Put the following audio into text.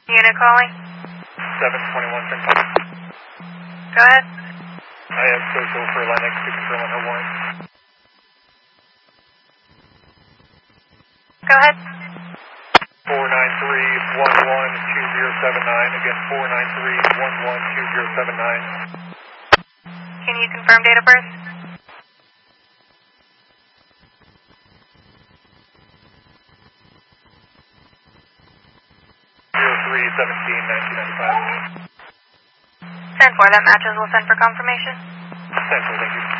Unit calling. 721 Central. Go ahead. I have social for Lennox to confirm on her warrant. Go ahead. 493-11-2079. Again, 493-11-2079. Can you confirm date of birth? 03-17-1995. 10-4, that matches. We'll send for confirmation. 10-4, thank you.